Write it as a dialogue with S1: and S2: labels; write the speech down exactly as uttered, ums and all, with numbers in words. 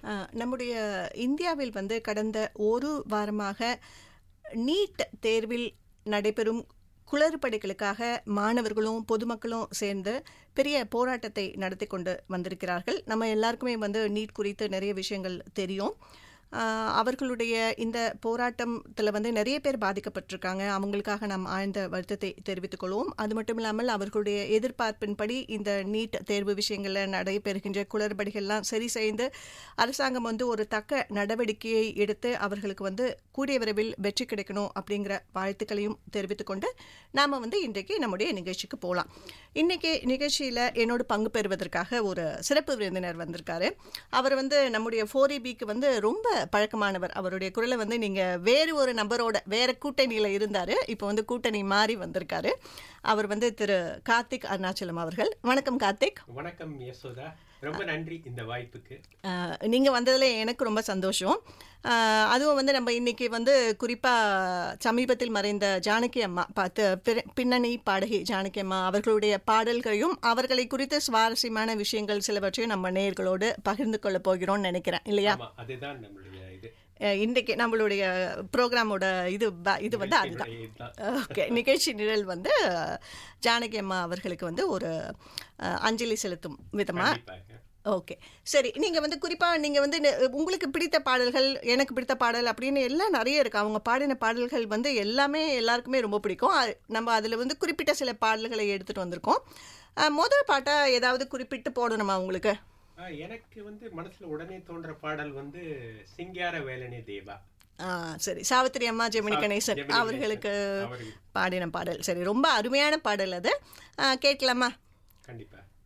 S1: நம்முடைய இந்தியாவில் வந்து கடந்த ஒரு வாரமாக நீட் தேர்வில் நடைபெறும் குளறுபடிகளுக்காக மாணவர்களும் பொதுமக்களும் சேர்ந்து பெரிய போராட்டத்தை நடத்தி கொண்டு வந்திருக்கிறார்கள். நம்ம எல்லாருக்குமே வந்து நீட் குறித்து நிறைய விஷயங்கள் தெரியும். அவர்களுடைய இந்த போராட்டத்தில் வந்து நிறைய பேர் பாதிக்கப்பட்டிருக்காங்க. அவங்களுக்காக நாம் ஆழ்ந்த வருத்தத்தை தெரிவித்துக் கொள்வோம். அது மட்டும் இல்லாமல் அவர்களுடைய எதிர்பார்ப்பின்படி இந்த நீட் தேர்வு விஷயங்களில் நடைபெறுகின்ற குளறுபடிகள்லாம் சரி செய்து அரசாங்கம் வந்து ஒரு தக்க நடவடிக்கையை எடுத்து அவர்களுக்கு வந்து கூடிய விரைவில் வெற்றி கிடைக்கணும் அப்படிங்கிற வாழ்த்துக்களையும் தெரிவித்துக் கொண்டு நாம் வந்து இன்றைக்கு நம்முடைய நிகழ்ச்சிக்கு போகலாம். இன்றைக்கி நிகழ்ச்சியில் என்னோடு பங்கு பெறுவதற்காக ஒரு சிறப்பு விருந்தினர் வந்திருக்காரு. அவர் வந்து நம்முடைய ஃபோர் இபிக்கு வந்து ரொம்ப பழக்கமானவர். அவருடைய குரலை வந்து நீங்கள் வேறு ஒரு நபரோட வேற கூட்டணியில் இருந்தார், இப்போ வந்து கூட்டணி மாறி வந்திருக்காரு. அவர் வந்து திரு கார்த்திக் அருணாச்சலம் அவர்கள். வணக்கம் கார்த்திக்.
S2: வணக்கம் யசோதா, ரொம்ப நன்றி இந்த வாய்ப்புக்கு.
S1: நீங்கள் வந்ததில் எனக்கு ரொம்ப சந்தோஷம். அதுவும் வந்து நம்ம இன்னைக்கு வந்து குறிப்பாக சமீபத்தில் மறைந்த ஜானகி அம்மா பார்த்து பின்னணி பாடகி ஜானகி அம்மா அவர்களுடைய பாடல்களையும் அவர்களை குறித்த சுவாரஸ்யமான விஷயங்கள் சிலவற்றையும் நம்ம நேயர்களோடு பகிர்ந்து கொள்ள போகிறோம்னு நினைக்கிறேன், இல்லையா?
S2: அதுதான் நம்மளுடைய இது
S1: இன்றைக்கு நம்மளுடைய ப்ரோக்ராமோட இது இது வந்து அதுதான். ஓகே, நிகழ்ச்சி நிரல் வந்து ஜானகி அம்மா அவர்களுக்கு வந்து ஒரு அஞ்சலி செலுத்தும் விதமாக. ஓகே, சரி. நீங்கள் வந்து குறிப்பாக நீங்கள் வந்து உங்களுக்கு பிடித்த பாடல்கள், எனக்கு பிடித்த பாடல் அப்படின்னு எல்லாம் நிறைய இருக்குது. அவங்க பாடின பாடல்கள் வந்து எல்லாமே எல்லாருக்குமே ரொம்ப பிடிக்கும். நம்ம அதில் வந்து குறிப்பிட்ட சில பாடல்களை எடுத்துகிட்டு வந்திருக்கோம். முதல் பாட்டாக ஏதாவது குறிப்பிட்டு போடணுமா உங்களுக்கு?
S2: எனக்கு வந்து மனசுல உடனே தோன்ற பாடல் வந்து சிங்கார வேலனே தேவா.
S1: ஆ சரி, சாவித்திரி அம்மா ஜெமினி கணேசன் அவர்களுக்கு பாடின பாடல். சரி, ரொம்ப அருமையான பாடல் அது. கேட்கலாமா?
S2: கண்டிப்பா.